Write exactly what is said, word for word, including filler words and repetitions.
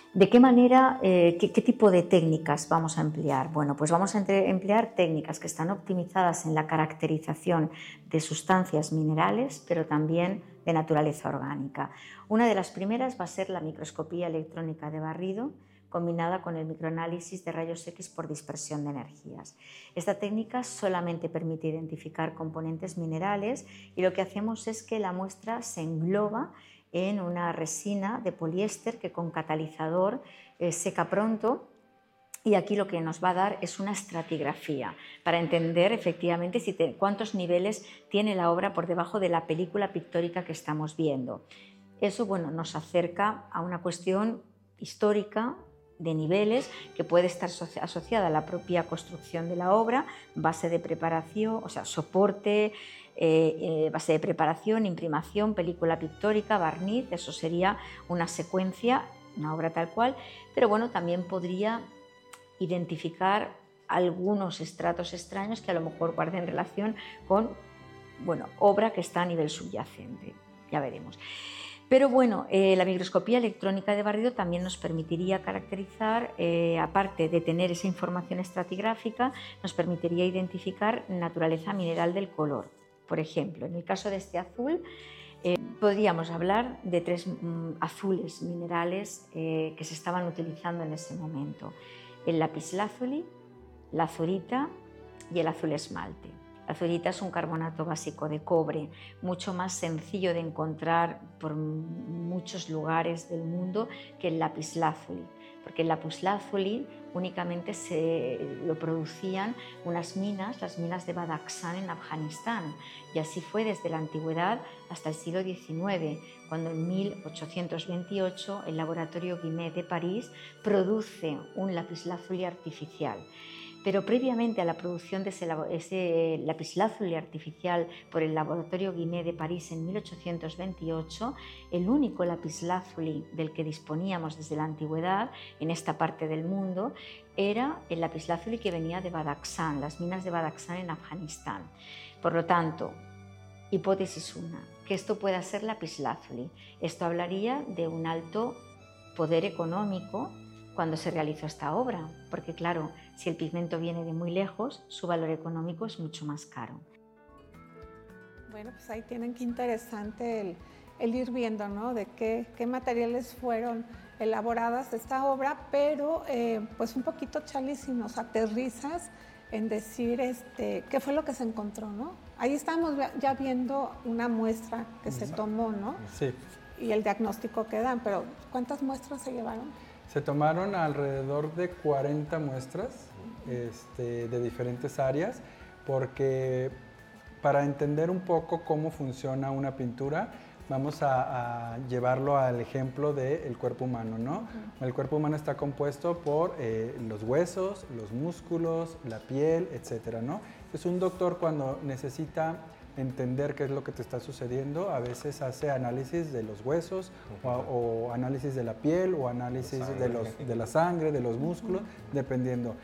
¿De qué manera, eh, qué, qué tipo de técnicas vamos a emplear? Bueno, pues vamos a entre, emplear técnicas que están optimizadas en la caracterización de sustancias minerales, pero también de naturaleza orgánica. Una de las primeras va a ser la microscopía electrónica de barrido, combinada con el microanálisis de rayos X por dispersión de energías. Esta técnica solamente permite identificar componentes minerales y lo que hacemos es que la muestra se engloba en una resina de poliéster que con catalizador eh, seca pronto, y aquí lo que nos va a dar es una estratigrafía para entender efectivamente si te, cuántos niveles tiene la obra por debajo de la película pictórica que estamos viendo. Eso, bueno, nos acerca a una cuestión histórica de niveles que puede estar asociada a la propia construcción de la obra, base de preparación, o sea, soporte, eh, eh, base de preparación, imprimación, película pictórica, barniz. Eso sería una secuencia, una obra tal cual, pero bueno, también podría identificar algunos estratos extraños que a lo mejor guarden relación con, bueno, obra que está a nivel subyacente, ya veremos. Pero bueno, eh, la microscopía electrónica de barrido también nos permitiría caracterizar, eh, aparte de tener esa información estratigráfica, nos permitiría identificar naturaleza mineral del color. Por ejemplo, en el caso de este azul, eh, podríamos hablar de tres mm, azules minerales eh, que se estaban utilizando en ese momento: el lapislázuli, la azurita y el azul esmalte. La azurita es un carbonato básico de cobre, mucho más sencillo de encontrar por muchos lugares del mundo que el lapislázuli, porque el lapislázuli únicamente se lo producían unas minas, las minas de Badakhshan en Afganistán, y así fue desde la antigüedad hasta el siglo diecinueve, cuando en mil ochocientos veintiocho el laboratorio Guimet de París produce un lapislázuli artificial. Pero previamente a la producción de ese, ese lapislázuli artificial por el laboratorio Guimet de París en mil ochocientos veintiocho, el único lapislázuli del que disponíamos desde la antigüedad en esta parte del mundo era el lapislázuli que venía de Badakhshan, las minas de Badakhshan en Afganistán. Por lo tanto, hipótesis una, que esto pueda ser lapislázuli. Esto hablaría de un alto poder económico cuando se realizó esta obra, porque claro, si el pigmento viene de muy lejos, su valor económico es mucho más caro. Bueno, pues ahí tienen qué interesante el, el ir viendo, ¿no? De qué, qué materiales fueron elaboradas de esta obra, pero eh, pues un poquito, Charly, si nos aterrizas en decir este, qué fue lo que se encontró, ¿no? Ahí estamos ya viendo una muestra que se tomó, ¿no? Sí. Y el diagnóstico que dan, pero ¿cuántas muestras se llevaron? Se tomaron alrededor de cuarenta muestras este, de diferentes áreas, porque para entender un poco cómo funciona una pintura, vamos a, a llevarlo al ejemplo del cuerpo humano, ¿no? Uh-huh. El cuerpo humano está compuesto por eh, los huesos, los músculos, la piel, etcétera, ¿no? Entonces, un doctor, cuando necesita entender qué es lo que te está sucediendo, a veces hace análisis de los huesos, uh-huh, o, o análisis de la piel, o análisis de, los, de la sangre, de los músculos, uh-huh, dependiendo.